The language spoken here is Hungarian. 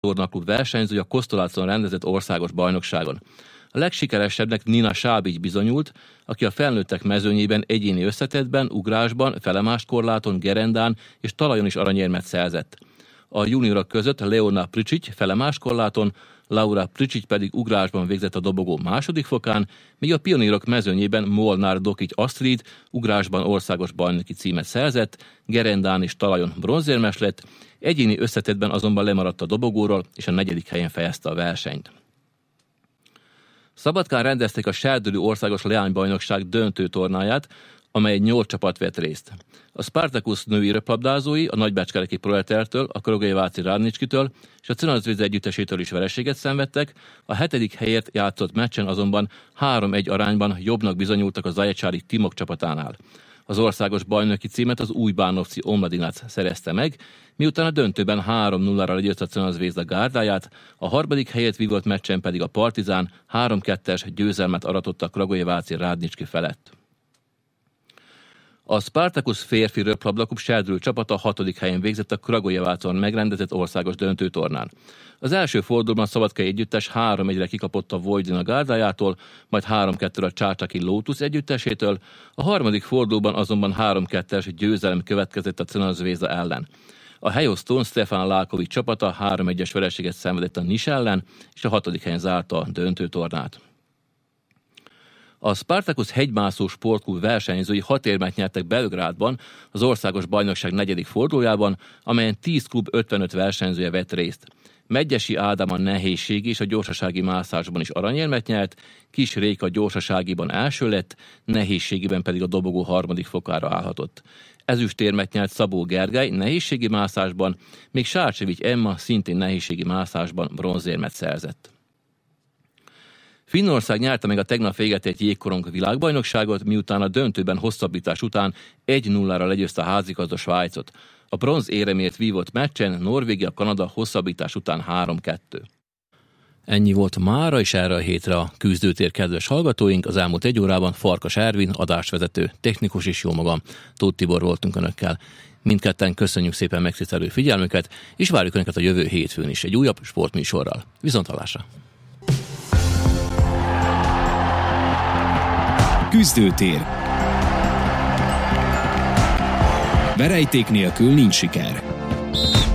tornaklub versenyzője a Kosztolácon rendezett országos bajnokságon. A legsikeresebbnek Nina Sábics bizonyult, aki a felnőttek mezőnyében egyéni összetettben, ugrásban, felemást korláton, gerendán és talajon is aranyérmet szerzett. A juniorok között Leona Pricsic felemás korláton, Laura Pricsic pedig ugrásban végzett a dobogó második fokán, míg a pionírok mezőnyében Molnár Dokic Astrid ugrásban országos bajnoki címet szerzett, gerendán és talajon bronzérmes lett, egyéni összetettben azonban lemaradt a dobogóról, és a 4. helyen fejezte a versenyt. Szabadkán rendezték a Serdülő országos leánybajnokság döntő tornáját, amely 8 csapat vett részt. A Spartacus női röplabdázói a Nagybácskereki Proletertől, a Kragujeváci Rádnicskitől és a Crnazvédza együttesétől is vereséget szenvedtek, a 7. helyért játszott meccsen azonban 3-1 arányban jobbnak bizonyultak a Zajecsári Timok csapatánál. Az országos bajnoki címet az új Bánovci Omladinac szerezte meg, miután a döntőben 3-0-ra legyőzte a Crnazvédza gárdáját, a 3. helyet vívott meccsen pedig a Partizán 3-2-es győzelmet aratott a Kragujeváci Rádnicski felett. A Spartacus férfi röplabdaklub Serdülő csapata 6. helyen végzett a Kragujevacon megrendezett országos döntőtornán. Az első fordulóban a Szabadkai együttes 3-1-re kikapott a Vojdina gárdájától, majd 3-2-re a Csácsaki Lotus együttesétől, a harmadik fordulóban azonban 3-2-es győzelem következett a Crnazvédza ellen. A helyosztón Stefan Lákovics csapata 3-1-es vereséget szenvedett a Nis ellen, és a 6. helyen zárta a döntőtornát. A Spartacus hegymászó sportklub versenyzői 6 érmet nyertek Belgrádban az országos bajnokság 4. fordulójában, amelyen 10 klub 55 versenyzője vett részt. Medgyessy Ádám a nehézségi és a gyorsasági mászásban is aranyérmet nyert, Kis Réka gyorsaságiban első lett, nehézségiben pedig a dobogó 3. fokára állhatott. Ezüstérmet nyert Szabó Gergely nehézségi mászásban, míg Sárcsevics Emma szintén nehézségi mászásban bronzérmet szerzett. Finnország nyerte meg a tegnap véget ért jégkorong világbajnokságot, miután a döntőben hosszabbítás után 1-0-ra legyőzte a házigazda Svájcot. A bronz éremért vívott meccsen Norvégia-Kanada hosszabbítás után 3-2. Ennyi volt mára, és erre a hétre a Küzdőtér kedves hallgatóink. Az elmúlt 1 órában Farkas Ervin, adásvezető, technikus és jó magam, Tóth Tibor voltunk Önökkel. Mindketten köszönjük szépen megtisztelő figyelmüket, és várjuk Önöket a jövő hétfőn is egy újabb sportműsorral. Viszonthallásra! Küzdőtér. Verejték nélkül nincs siker.